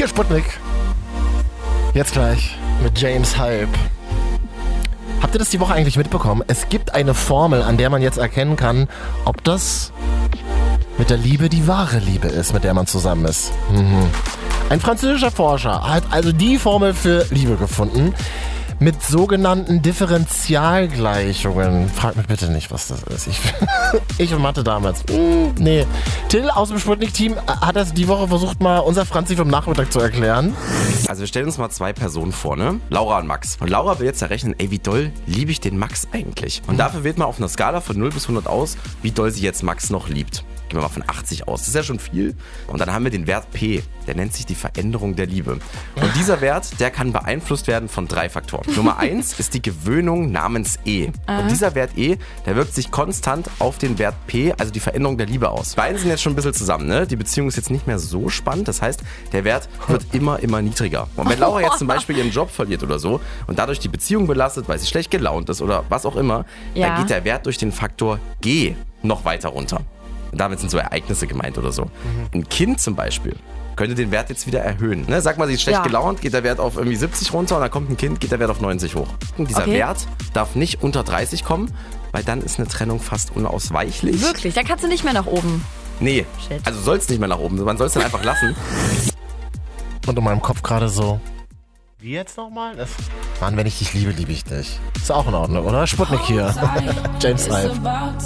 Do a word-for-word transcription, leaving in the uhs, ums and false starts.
Hier Sputnik. Jetzt gleich mit James Hype. Habt ihr das die Woche eigentlich mitbekommen? Es gibt eine Formel, an der man jetzt erkennen kann, ob das mit der Liebe die wahre Liebe ist, mit der man zusammen ist. Mhm. Ein französischer Forscher hat also die Formel für Liebe gefunden mit sogenannten Differentialgleichungen. Frag mich bitte nicht, was das ist. Ich, ich und Mathe damals. Mm, nee. Till aus dem Sputnik-Team hat das die Woche versucht, mal unser Franzi vom Nachmittag zu erklären. Also wir stellen uns mal zwei Personen vor, ne? Laura und Max. Und Laura will jetzt errechnen, ey, wie doll liebe ich den Max eigentlich? Und dafür wählt man auf einer Skala von null bis hundert aus, wie doll sie jetzt Max noch liebt. Gehen wir mal von achtzig aus. Das ist ja schon viel. Und dann haben wir den Wert P. Der nennt sich die Veränderung der Liebe. Und dieser Wert, der kann beeinflusst werden von drei Faktoren. Nummer eins ist die Gewöhnung namens E. Und dieser Wert E, der wirkt sich konstant auf den Wert P, also die Veränderung der Liebe aus. Beide sind jetzt schon ein bisschen zusammen, ne? Die Beziehung ist jetzt nicht mehr so spannend. Das heißt, der Wert wird immer, immer niedriger. Und wenn Laura jetzt zum Beispiel ihren Job verliert oder so und dadurch die Beziehung belastet, weil sie schlecht gelaunt ist oder was auch immer, Ja. dann geht der Wert durch den Faktor G noch weiter runter. Und damit sind so Ereignisse gemeint oder so. Ein Kind zum Beispiel könnte den Wert jetzt wieder erhöhen. Ne? Sag mal, sie ist schlecht Ja. gelaunt, geht der Wert auf irgendwie siebzig runter und dann kommt ein Kind, geht der Wert auf neunzig hoch. Und dieser Okay. Wert darf nicht unter dreißig kommen, weil dann ist eine Trennung fast unausweichlich. Wirklich, da kannst du nicht mehr nach oben. Nee, Shit. also soll es nicht mehr nach oben, man soll es dann einfach lassen. Und in meinem Kopf gerade so. Wie jetzt nochmal? Das Mann, wenn ich dich liebe, liebe ich dich. Ist auch in Ordnung, oder? Sputnik hier. James Hype.